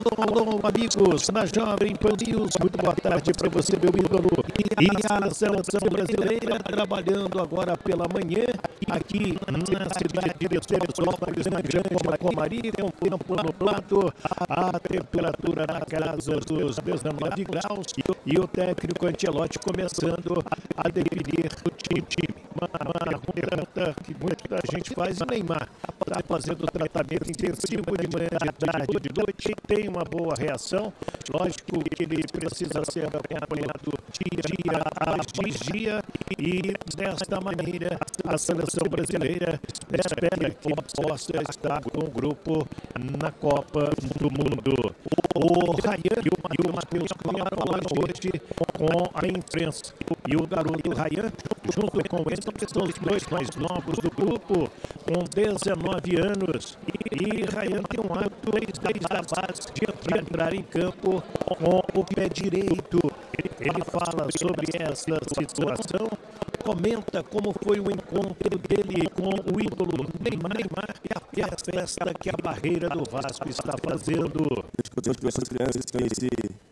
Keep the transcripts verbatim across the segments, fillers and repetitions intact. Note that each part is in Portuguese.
Alô, amigos da Jovem Pan News, muito boa tarde para você, meu ídolo. E a seleção brasileira trabalhando agora pela manhã, aqui na cidade de Teresópolis, na Grande Comari, com tempo nublado, a temperatura na casa dos dezenove graus e o técnico Ancelotti começando a definir o time. Uma pergunta que muita gente faz, e Neymar está fazendo tratamento intensivo de manhã, de tarde, de noite, tem uma boa reação. Lógico que ele precisa ser acompanhado dia após dia e desta maneira a seleção brasileira espera que possa estar com o grupo na Copa do Mundo. O Ryan e o Matheus Cunha falaram hoje com a imprensa e o garoto Ryan, junto com ele, são os dois mais novos do grupo, com dezenove anos, e Ryan tem um hábito desde a base de entrar em campo com o pé direito. Ele fala sobre essa situação, comenta como foi o encontro dele com o ídolo Neymar e a festa que a barreira do Vasco está fazendo. Eu que essas crianças têm esse,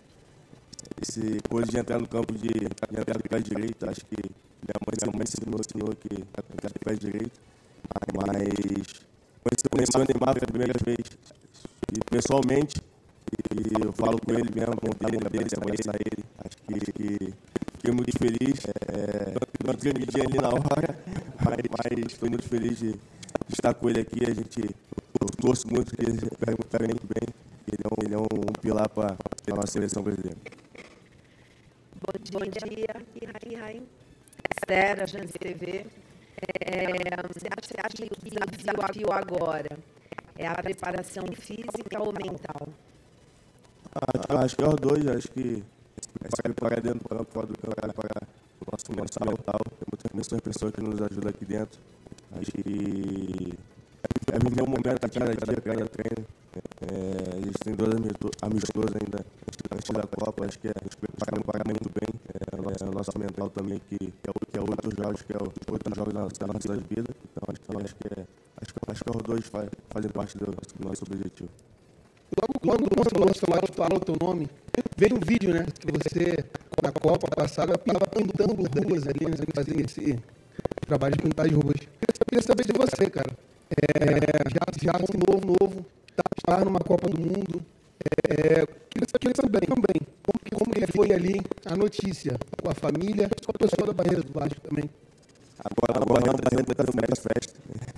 esse coisa de entrar no campo de, de entrar do pé direito. Acho que minha mãe, minha mãe ensinou, ensinou que entrar do pé direito. Mas conheci o Neymar pela primeira vez e pessoalmente, e eu falo com ele mesmo, com ele, dele, conhecer ele. Acho que, que fiquei muito feliz. É, não tremidinha ali na hora, mas, mas estou muito feliz de, de estar com ele aqui. A gente, eu torço muito que ele pega muito bem. Ele é um, ele é um, um pilar para a nossa seleção brasileira. Bom dia, Iraim. Esther, Agência T V. É, você acha, acha que o desafio agora é a preparação física ou mental? Ah, acho que é os dois. Acho que é se preparar dentro do campo, fora do campo, para o nosso, nosso mental. Tem muitas pessoas que nos ajudam aqui dentro. Acho que é viver um momento a cada dia, cada treino. É, a gente tem dois amistosos ainda antes da Copa. Acho que é, a gente prepara muito bem. É, é o nosso mental também, que, que, é, que é outros jogos, que é outros jogos da, da nossa vida. Então, então acho, que é, acho, que, acho que os dois faz, fazem parte do, do nosso objetivo. Logo quando o nosso celular fala o teu nome, veio um vídeo, né? Que você, na Copa passada, estava pintando ruas ali, né? Fazendo esse trabalho de pintar as ruas. Eu queria saber de você, cara. É, já, já um novo, novo, estar numa Copa do Mundo. É, queria saber também, também como, que, como que foi ali a notícia com a família, com a pessoa da barreira do Vasco também. Agora, agora não está tendo muita festa.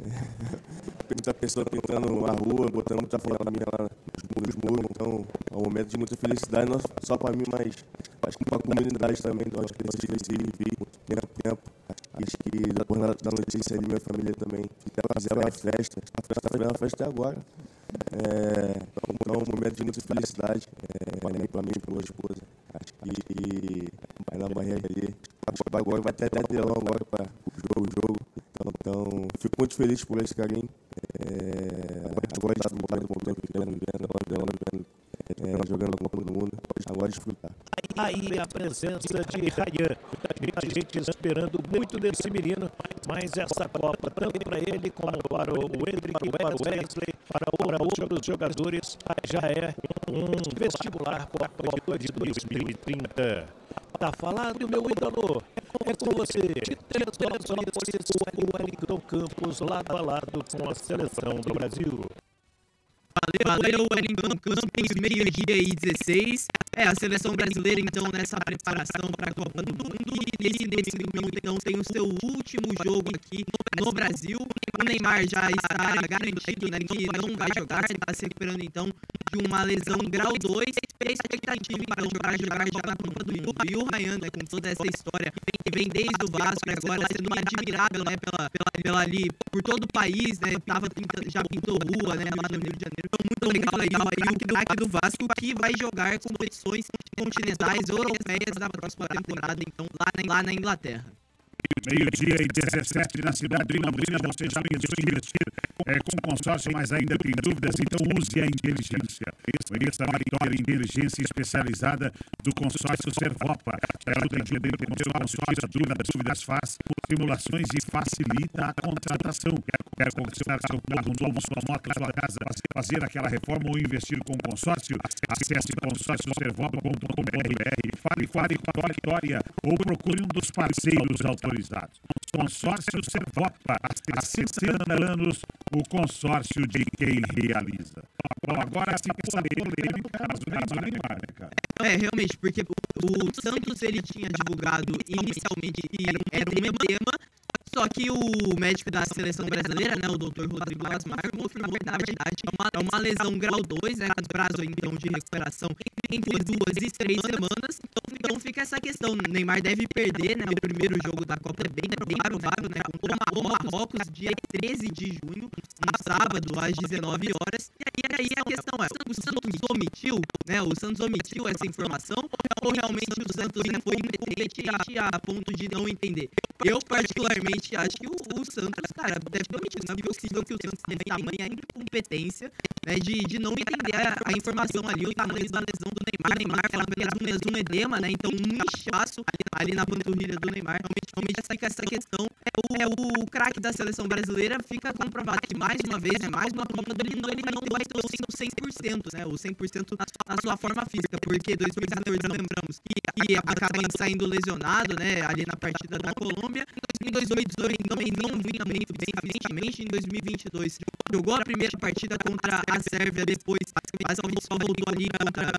Tem muita pessoa pintando a rua, botando muita família lá nos muros. Então, é um momento de muita felicidade, não só para mim, mas acho que para a comunidade também. Então, acho que eles vivi muito tempo. Acho que depois da notícia ali, minha família também fizeram a festa. A festa foi uma festa até agora. É, então, é um momento de muita felicidade é, para mim, para minha esposa. Acho que vai na barreira ali. Agora vai ter até telão agora para o jogo, jogo. Então, então, fico muito feliz por esse carinho. É, agora está no momento do tempo vendo, vendo, vendo, jogando a Copa do Mundo. Agora desfrutar. Aí a presença de Ryan, a gente esperando muito desse menino, mas essa Copa, tanto para ele como para o Endrick, para o Wesley, para outros jogadores, já é um vestibular para a Copa de dois mil e trinta. Tá falado, meu ídolo? É com você. Teresópolis, o Wellington Campos, lado a lado com a seleção do Brasil. Valeu, Wellington Campos, meio-dia e dezesseis. É, a seleção brasileira, então, nessa preparação para a Copa do Mundo. E nesse, nesse domingo, então, tem o seu último jogo aqui no Brasil. O Neymar já está garantido, né, que não vai jogar. Ele está se recuperando, então, de uma lesão grau dois. A expectativa, então, para jogar já na Copa do Mundo. E o Ryan, né, com toda essa história, que vem desde o Vasco, e agora sendo admirável, né, pela, pela, pela ali, por todo o país, né, tava pintando, já pintou rua, né, lá no Rio de Janeiro. Então, muito legal aí, o craque do Vasco, que vai jogar competições continentais europeias da próxima temporada, então, lá na, lá na Inglaterra. Meio-dia e dezessete na cidade de Londrina. Você já pensou em investir é, com consórcio, mas ainda tem dúvidas? Então use a inteligência. Conheça a Vitória Inteligência Especializada do consórcio Servopa. Ela tem dentro do seu consórcio, dúvida, dúvidas, faz simulações e facilita a contratação. Quer conquistar seu carro novo, sua moto, sua casa, fazer aquela reforma ou investir com consórcio? Acesse consórcio servopa ponto com ponto b r, fale, fale com a Vitória ou procure um dos parceiros autorizados. Consórcio Servopa, há sessenta anos, o consórcio de quem realiza. Bom, agora fica essa polêmica do Neymar, né, cara? É, realmente, porque o Santos ele tinha divulgado inicialmente que era um edema, só que o médico da seleção brasileira, né, o doutor Rodrigo Asmar, confirmou que, na verdade, é uma, é uma lesão grau dois, né, com prazo, então, de recuperação entre duas e três semanas. Então, então fica essa questão. O Neymar deve perder, né, o primeiro jogo da Copa, é bem provável, né, contra o Marrocos, dia treze de junho, no sábado, às dezenove horas. E aí a questão é, o Santos omitiu, né, o Santos omitiu essa informação, ou realmente o Santos foi incompetente a ponto de não entender? Eu, particularmente, acho que o, o Santos, cara, deve ter omitido. Não é possível que o Santos tenha tamanha incompetência, né, de, de não entender a, a informação ali, o tamanho da lesão do Neymar. Neymar foi apenas um, um edema, né, então um inchaço ali na panturrilha do Neymar. Realmente fica essa questão. É o, é o craque da seleção brasileira, fica comprovado que, mais uma vez, né, mais uma Copa do Mundo, ele não vai ter o cem por cento, né, o cem por cento na sua forma física, porque dois mil e quatorze, lembramos, que, que acaba saindo lesionado, né, ali na partida da Colômbia. Em dois mil e dezoito também não vinha muito bem fisicamente. Em dois mil e vinte e dois jogou a primeira partida contra a Sérvia, depois basicamente só voltou ali contra,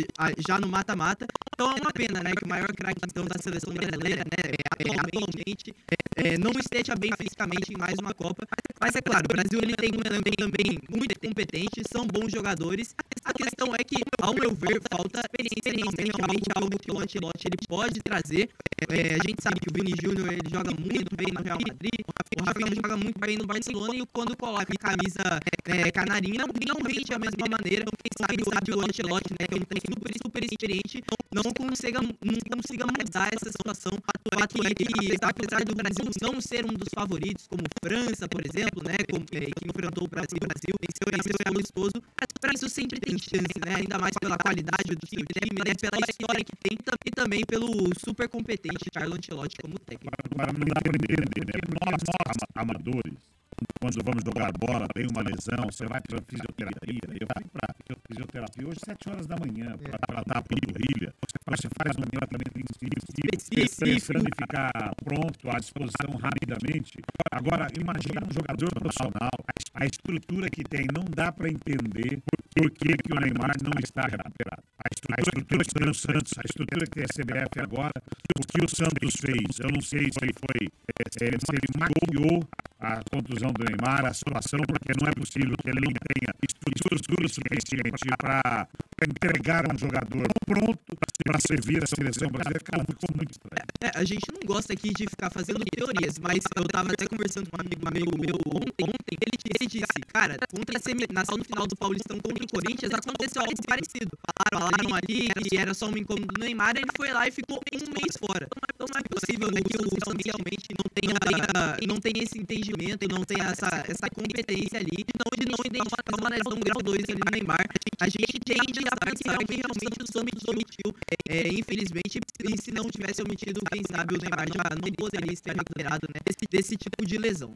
já no mata-mata. Então é uma pena, né, que o maior craque então, da seleção brasileira, né, atualmente é, não esteja bem fisicamente em mais uma Copa. Mas é claro, o Brasil ele tem um elenco também muito competente, são bons jogadores. A questão é que, ao meu ver, falta experiência, realmente algo que o Ancelotti ele pode trazer. É, a gente sabe que o Vini Júnior ele joga muito bem no Real Madrid, o Rafinha joga muito bem no Barcelona, e quando coloca a camisa é, canarinha, não rende da mesma maneira. Quem sabe, sabe o Ancelotti, né, que é um técnico super, super experiente, não consiga, não consiga mudar essa situação. O fato é que, apesar do Brasil não ser um dos favoritos, como França, por exemplo, né, como, é, que enfrentou o Brasil, o Brasil venceu, venceu o amistoso, para isso sempre tem chance, né, ainda mais pela qualidade do time, né, pela história que tem e também pelo super competente Carlo Ancelotti como técnico. Para não dá para entender, né? Nós, nós, amadores, quando vamos jogar bola, tem uma lesão, você vai para fisioterapia. Eu fui para fisioterapia hoje, sete horas da manhã, para tratar a panturrilha. Você faz um tratamento específico, pensando em ficar pronto, à disposição rapidamente. Agora, imagina um jogador profissional, a estrutura que tem, não dá para entender por que, que o Neymar não está recuperado. A estrutura que tem o Santos, a estrutura que tem a C B F agora, o que o Santos fez, eu não sei se ele foi, se ele maquiou a contusão do Neymar, a situação, porque não é possível que ele não tenha estrutura suficiente para entregar um jogador pronto para servir a seleção brasileira. Cara, ficou muito estranho. É, a gente não gosta aqui de ficar fazendo teorias, mas eu estava até conversando com um amigo meu, meu ontem, ontem ele, ele disse, cara, contra a semifinal no final do Paulistão contra o Corinthians, aconteceu algo parecido. Falaram, falaram ali que era só um incômodo do Neymar, ele foi lá e ficou um mês fora. Então não é possível, né, que o Santos realmente não tenha, não tenha esse entendimento, não tenha essa, essa competência ali, de não, de não identificar uma lesão grau dois ali no Neymar. A gente tende a pensar que realmente o Santos omitiu, é, infelizmente, e se não tivesse omitido, quem sabe o Neymar já não poderia estar recuperado, né, desse, desse tipo de lesão.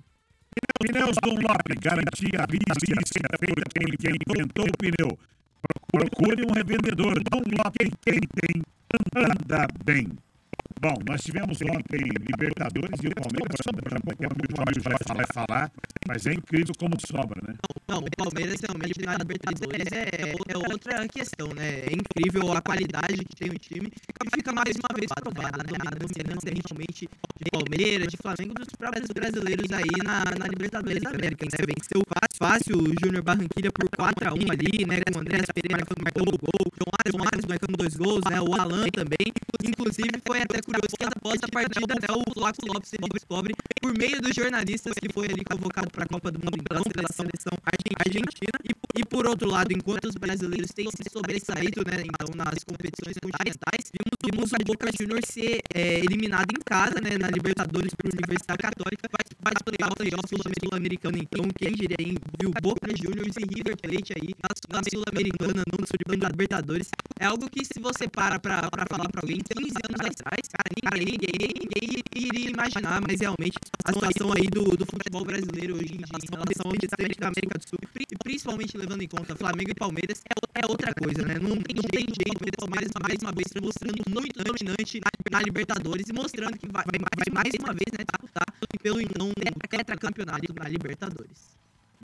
Pneus Dunlop, garantia lícita feita por quem inventou o pneu. Procure um revendedor. Dunlop, quem tem, anda bem. Bom, nós tivemos ontem Libertadores e o Palmeiras sobra, daqui a pouco o Palmeiras vai falar, falar, mas é incrível como sobra, né? Não, o Palmeiras realmente na Libertadores é, é outra questão, né? É incrível a qualidade que tem o time e fica mais uma vez provada, né? A dominância realmente de Palmeiras, de Flamengo, dos próprios brasileiros aí na, na Libertadores da América, né? Venceu fácil o Júnior Barranquilla por quatro a um ali, né? Com o Andrés Pereira marcando o gol, o João Arias marcando dois gols, né? O Alan também. Inclusive, foi até curioso que após a partida, né, o Flávio Lopes ele descobre, por meio dos jornalistas, que foi ali convocado para a Copa do Mundo então, pela seleção argentina. E, e por outro lado, enquanto os brasileiros têm se sobressaído, né, então, nas competições continentais, vimos, vimos o Boca Juniors ser é, eliminado em casa, né, na Libertadores para a Universidade Católica, vai, vai disputar o playoff sul-americano. Então, quem diria, hein, viu Boca Juniors e River Plate aí na Sul-Americana, não na Libertadores. É algo que, se você para pra, pra falar pra alguém, quinze anos atrás, cara, ninguém, ninguém, ninguém iria imaginar, mas realmente a situação aí do, do futebol brasileiro hoje em dia, em relação ao restante da América do Sul, e principalmente levando em conta Flamengo e Palmeiras, é, é outra coisa, né? Não, não tem jeito, o Palmeiras mais uma vez mostrando muito dominante na, na Libertadores e mostrando que vai, vai, vai mais uma vez, né, disputar pelo então tetracampeonato na Libertadores.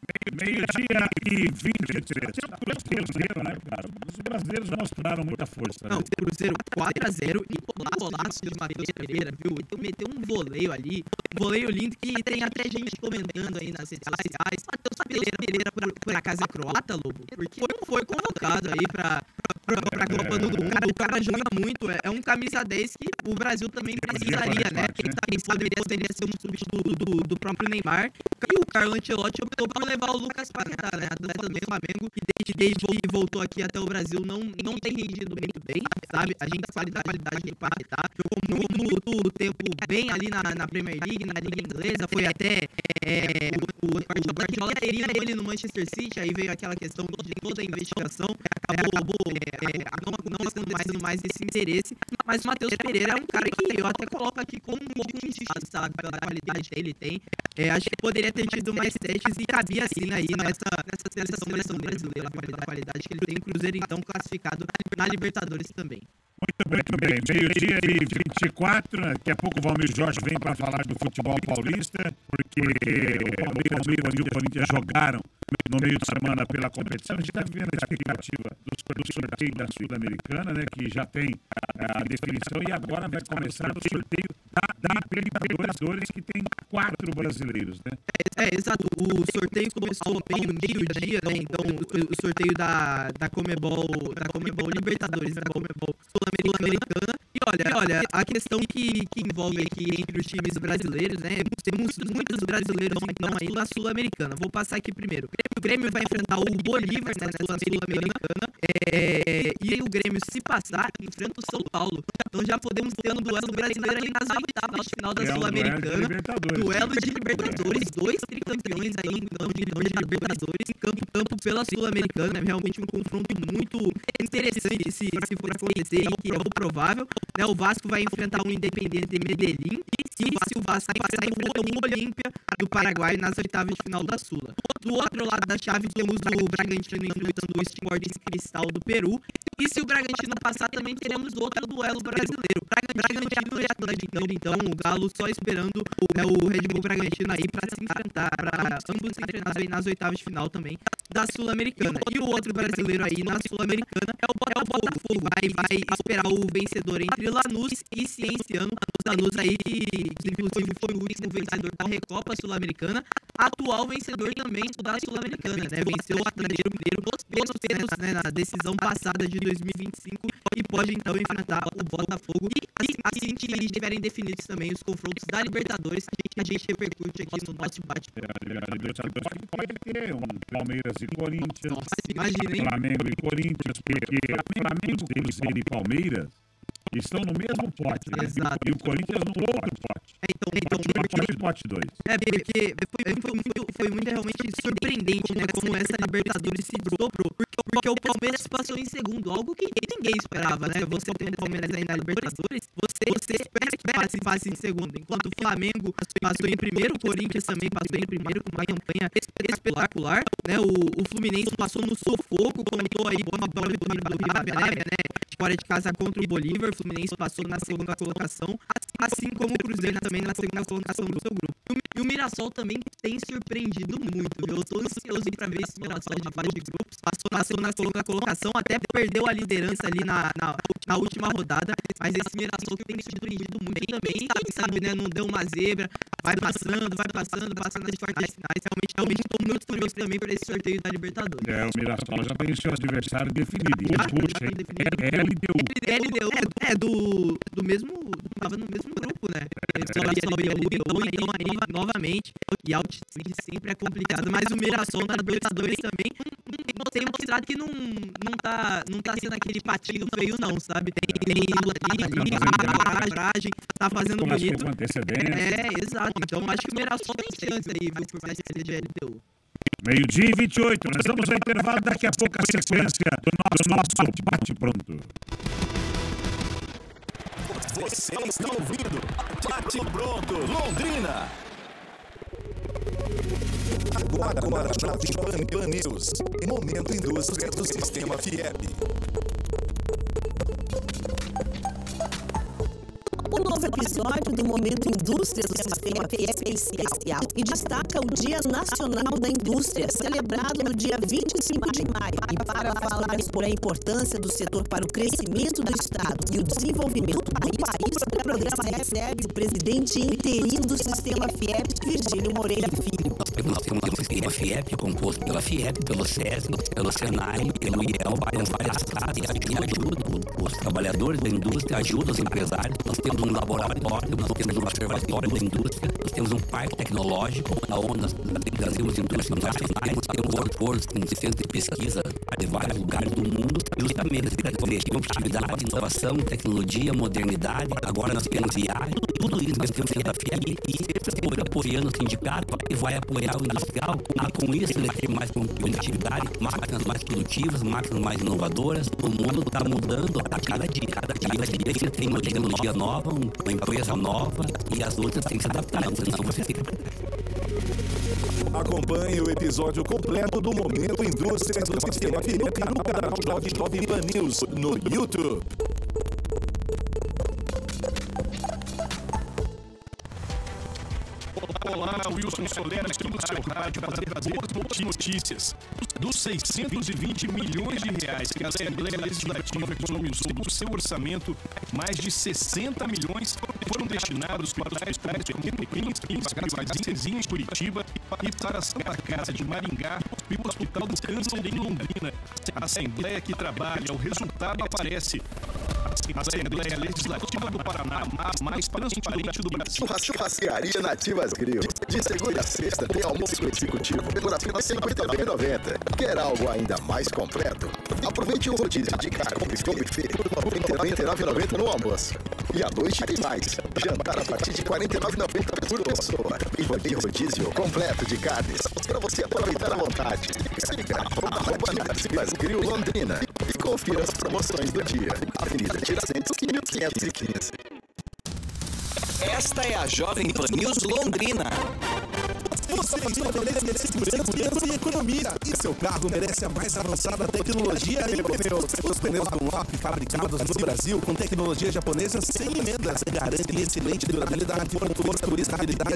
Meio-dia e vinte e três. Cruzeiro, né, cara? Os brasileiros mostraram muita força. Não, né? Cruzeiro quatro a zero e golaço de Matheus Pereira, viu? Então meteu um voleio ali, um voleio lindo que tem até gente comentando aí nas redes sociais. Matheus Pereira, Pereira por, por acaso é croata, Lobo? Porque não foi convocado aí pra, pra, pra, pra Copa do Mundo. O cara joga muito, é, é um camisa dez que o Brasil também precisaria, né? Quem poderia, poderia ser um substituto do, do, do próprio Neymar. E o Carlo Ancelotti optou por levar o Lucas Paquetá, né, atleta do Flamengo, que desde, desde que voltou aqui até o Brasil não, não tem rendido muito bem, sabe? A gente sabe da qualidade do Paquetá, jogou muito, muito tempo bem ali na, na Premier League, na Liga Inglesa, foi até é, o, o, o Guardiola teria ele no Manchester City, aí veio aquela questão de toda a investigação, acabou é, é, não, não sendo mais, mais esse interesse, mas o Matheus Pereira é um cara que eu até coloco aqui como um pouco injustiçado, sabe? Pela qualidade que ele tem, é, acho que poderia ter tido mais testes e cabia assim aí nessa, nessa seleção, seleção brasileira, a qualidade que ele tem, o Cruzeiro então classificado na Libertadores também. Muito bem, muito bem. Meio-dia e vinte e quatro. Daqui a pouco o Valmir Jorge vem para falar do futebol paulista, porque o Palmeiras e o Corinthians jogaram no meio de semana pela competição. A gente está vivendo a expectativa do sorteio da Sul-Americana, né, que já tem a definição, e agora vai começar o sorteio da, da Libertadores, que tem quatro brasileiros, né? É, é, exato. O sorteio começou bem no meio-dia, né? Então, o, o sorteio da, da Comebol, da Comebol Libertadores, da Comebol Sul-Americana. E olha, e olha, a questão que, que envolve aqui entre os times brasileiros, né? Temos muitos brasileiros então aí na Sul-Americana. Vou passar aqui primeiro. O Grêmio vai enfrentar o Bolívar, né, na Sul-Americana. É, e o Grêmio, se passar, enfrenta o São Paulo. Então já podemos ter um duelo brasileiro aí nas oitavas de final da É um Sul-Americana. Libertadores. Duelo de Libertadores, dois tricampeões aí, então, de Libertadores em campo, campo pela Sul-Americana. É realmente um confronto muito interessante se, se for acontecer, que é o provável. Né, o Vasco vai enfrentar um Independiente de Medellín e se o Vasco enfrentar um Olímpia do Paraguai nas oitavas de final da Sula. Do outro lado da chave temos o Bragantino enfrentando o Sporting Cristal do Peru. E se o Bragantino passar, também teremos outro duelo brasileiro. Bragantino e Atlético. Então, o Galo só esperando né, o Red Bull Bragantino aí para se enfrentar, para ambos se enfrentarem nas oitavas de final também da Sul-Americana. E o outro brasileiro aí na Sul-Americana é o, é o Botafogo. Vai, vai esperar o vencedor entre Lanús e Cienciano. Lanús aí, que inclusive foi o último vencedor da Recopa Sul-Americana, atual vencedor também da Sul-Americana, né? Venceu o Atlético Mineiro nos pênaltis, né, na decisão passada de dois mil e vinte e cinco e pode então enfrentar o Botafogo. E assim, assim que estiverem definidos também os confrontos da Libertadores, a gente, a gente repercute aqui no nosso bate-papo. A Libertadores pode ter um Palmeiras e Corinthians, Nossa, imagina, hein? Flamengo e Corinthians, porque Flamengo, Cruzeiro e Palmeiras estão no mesmo pote, né? Exato. E o Corinthians no outro pote. É, então, então, Pote um e pote dois. É, porque foi, foi, muito, foi muito realmente surpreendente, né, como essa Libertadores se dobrou, porque, porque o Palmeiras passou em segundo, algo que ninguém esperava, né? Você tem o Palmeiras aí na Libertadores, você, você espera que passe, passe em segundo, enquanto o Flamengo passou em primeiro, o Corinthians também passou em primeiro com uma campanha espetacular, né? O, o Fluminense passou no sufoco, contou aí uma bola do Rávia, né? Fora de casa contra o Bolívar, o Fluminense passou na segunda colocação, assim como o Cruzeiro também na segunda colocação do seu grupo. E o Mirassol também tem surpreendido muito, viu? Eu tô ansioso para ver esse Mirassol de fase de grupos. Passou, passou na segunda colocação, até perdeu a liderança ali na, na, na última rodada, mas esse Mirassol que tem surpreendido muito também, quem sabe, né? Não deu uma zebra, vai passando, vai passando, passando nas quartas finais. Realmente, realmente tô muito curioso também para esse sorteio da Libertadores. É, o Mirassol já tem seu adversário definido. E puxa, é, é L D U. L D U é, é do, do mesmo. Tava no mesmo grupo, né? Eles só L D U, então aí, aí novamente. E altitude sempre é complicado, mas o Mirassol na dois a dois também tem mostrado que não, não, tá, não tá sendo aquele patinho feio, não, sabe? Tem coragem, tá fazendo bonito. É, exato. Então acho que o Mirassol tem chance aí, viu, por mais que seja L D U. Meio-dia e vinte e oito, nós vamos ao intervalo, daqui a pouco a sequência do nosso, nosso bate-pronto. Você está ouvindo Bate-Pronto Londrina. Agora, agora na Jovem Pan News, Momento Indústria do Sistema Fiep. O novo episódio do Momento Indústria do Sistema Fiep é especial e destaca o Dia Nacional da Indústria, celebrado no dia vinte e cinco de maio. E para falar sobre a importância do setor para o crescimento do Estado e o desenvolvimento do país, o programa recebe o presidente interino do Sistema Fiep, Virgílio Moreira Filho. Nós temos um sistema Fiep composto pela Fiep, pelo SESI, pelo SENAI, pelo I E L, várias várias casas que ajudam os trabalhadores da indústria, ajudam os empresários. Nós temos um laboratório, nós temos um observatório da indústria, nós temos um parque tecnológico, onde nós trazemos indústrias nacionais, temos workforce com centros de pesquisa de vários lugares do mundo, justamente para competitividade, inovação, tecnologia, modernidade. Agora nós temos I A, tudo isso nós temos dentro da Fiep e sempre apoiando o sindicato que vai apoiar o industrial. Ah, com isso, ele tem mais competitividade, máquinas mais produtivas, máquinas mais inovadoras. O mundo está mudando a cada dia. Cada dia você tem uma tecnologia nova, uma empresa nova e as outras têm que se adaptar, senão você fica. Acompanhe o episódio completo do Momento Indústria do Sistema Fiep no canal Jovem Pan News no YouTube. Olá, Wilson Soler aqui no seu rádio para trazer boas notícias. Dos seiscentos e vinte milhões de reais que a Assembleia Legislativa economizou do seu orçamento, mais de sessenta milhões foram destinados para os hospitais de Campinas, Cezinha em Curitiba e para a Santa Casa de Maringá e o Hospital do Câncer em Londrina. A Assembleia que trabalha, o resultado aparece. A Assembleia Legislativa do Paraná, a mais transparente do Brasil. Churrascaria Nativas Grill. De segunda a sexta tem almoço executivo por apenas cinquenta e nove reais e noventa centavos. Quer algo ainda mais completo? Aproveite o rodízio de carnes com buffet por noventa e nove reais e noventa centavos no almoço. E à noite tem mais. Jantar a partir de quarenta e nove reais e noventa centavos por pessoa. E rodízio completo de carnes para você aproveitar à vontade. Siga arroba Nativas Grill Londrina e confira as promoções do dia. Avenida Tiradentes, quinhentos e quinze. Esta é a Jovem Pan News Londrina. Você merece segurança e economia. E seu carro merece a mais avançada tecnologia em pneus. Os pneus Dunlop fabricados no Brasil com tecnologia japonesa sem emendas garantem excelente durabilidade, conforto e estabilidade